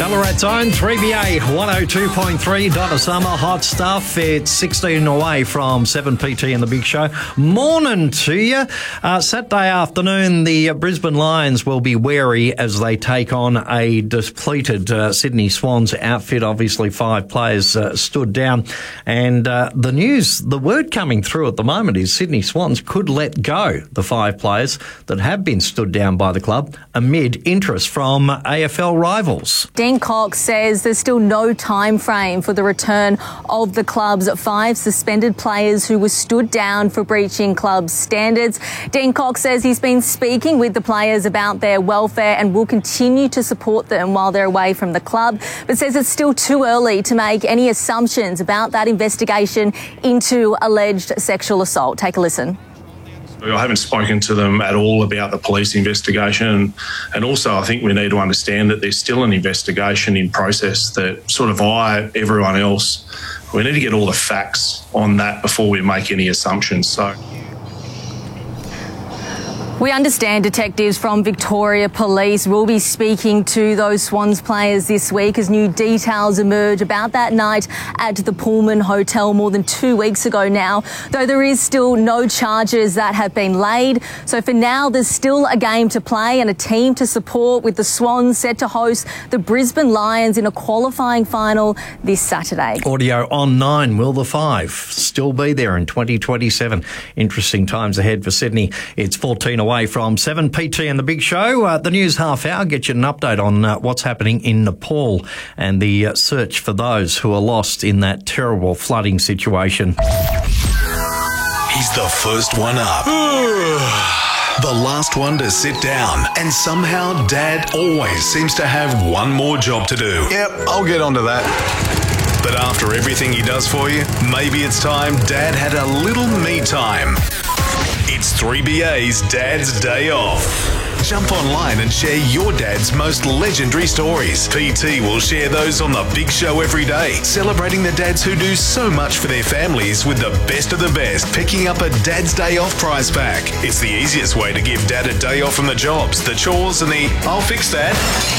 Ballarat's own 3BA 102.3 Donna Summer. Hot stuff. It's 16 away from 7PT and the Big Show. Morning to you. Saturday afternoon, the Brisbane Lions will be wary as they take on a depleted Sydney Swans outfit. Obviously, 5 players stood down. And the word coming through at the moment is Sydney Swans could let go the 5 players that have been stood down by the club amid interest from AFL rivals. Dean Cox says there's still no time frame for the return of the club's 5 suspended players who were stood down for breaching club standards. Dean Cox says he's been speaking with the players about their welfare and will continue to support them while they're away from the club, but says it's still too early to make any assumptions about that investigation into alleged sexual assault. Take a listen. I haven't spoken to them at all about the police investigation. And also I think we need to understand that there's still an investigation in process that sort of everyone else. We need to get all the facts on that before we make any assumptions. So. We understand detectives from Victoria Police will be speaking to those Swans players this week as new details emerge about that night at the Pullman Hotel more than 2 weeks ago now, though there is still no charges that have been laid. So for now, there's still a game to play and a team to support, with the Swans set to host the Brisbane Lions in a qualifying final this Saturday. Audio on 9. Will the 5 still be there in 2027? Interesting times ahead for Sydney. It's 14 away from 7PT and the Big Show. The news half hour get you an update on what's happening in Nepal and the search for those who are lost in that terrible flooding situation. He's the first one up. The last one to sit down. And somehow Dad always seems to have one more job to do. Yep, I'll get onto that. But after everything he does for you, maybe it's time Dad had a little me time. It's 3BA's Dad's Day Off. Jump online and share your dad's most legendary stories. PT will share those on the Big Show every day, celebrating the dads who do so much for their families with the best of the best, picking up a Dad's Day Off prize pack. It's the easiest way to give Dad a day off from the jobs, the chores and the "I'll fix that."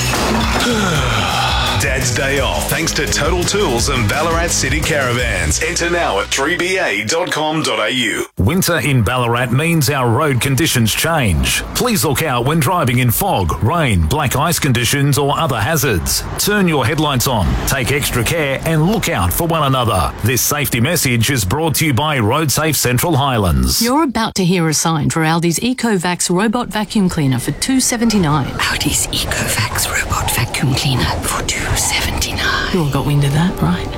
Dad's Day Off, thanks to Total Tools and Ballarat City Caravans. Enter now at 3ba.com.au. Winter in Ballarat means our road conditions change. Please look out when driving in fog, rain, black ice conditions or other hazards. Turn your headlights on, take extra care and look out for one another. This safety message is brought to you by RoadSafe Central Highlands. You're about to hear a sign for Aldi's EcoVax Robot Vacuum Cleaner for $2.79. Aldi's EcoVax Robot Vacuum Cleaner for $2.79. You all got wind of that, right?